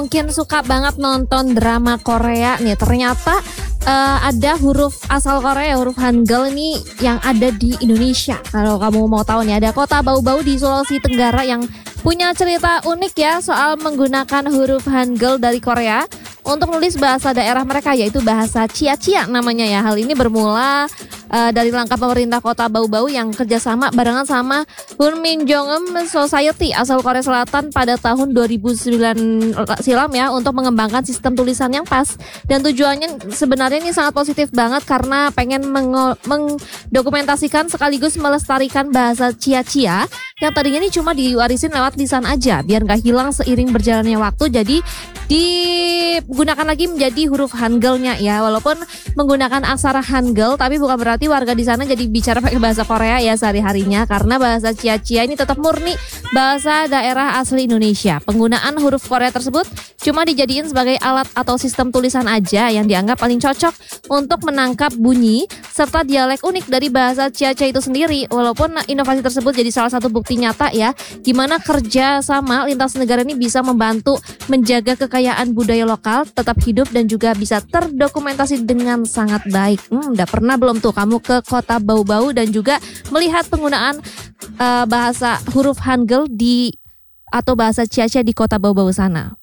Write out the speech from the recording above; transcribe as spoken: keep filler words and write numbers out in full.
Mungkin suka banget nonton drama Korea nih, ternyata uh, ada huruf asal Korea, huruf Hangul ini yang ada di Indonesia. Kalau kamu mau tahu nih, ada kota Bau-Bau di Sulawesi Tenggara yang punya cerita unik ya soal menggunakan huruf Hangul dari Korea untuk nulis bahasa daerah mereka, yaitu bahasa Cia-Cia namanya ya. Hal ini bermula uh, dari langkah pemerintah kota Bau-Bau yang kerjasama barengan sama Hunminjeongeum Society asal Korea Selatan pada tahun dua ribu sembilan silam ya, untuk mengembangkan sistem tulisan yang pas. Dan tujuannya sebenarnya ini sangat positif banget karena pengen mengo- mendokumentasikan sekaligus melestarikan bahasa Cia-Cia yang tadinya ini cuma diwarisin lewat lisan aja, biar gak hilang seiring berjalannya waktu. Jadi digunakan lagi menjadi huruf Hangulnya ya. Walaupun menggunakan aksara Hangul, tapi bukan berarti warga di sana jadi bicara pakai bahasa Korea ya sehari-harinya, karena bahasa Cia-Cia ini tetap murni bahasa daerah asli Indonesia. Penggunaan huruf Korea tersebut cuma dijadiin sebagai alat atau sistem tulisan aja yang dianggap paling cocok untuk menangkap bunyi serta dialek unik dari bahasa Cia-Cia itu sendiri. Walaupun inovasi tersebut jadi salah satu bukti nyata ya, gimana kerja sama lintas negara ini bisa membantu menjaga kekayaan budaya lokal tetap hidup dan juga bisa terdokumentasi dengan sangat baik. Hmm, udah pernah belum tuh kamu ke kota Bau-Bau dan juga melihat penggunaan uh, bahasa huruf Hangul di atau bahasa Cia-Cia di kota Bau-Bau sana?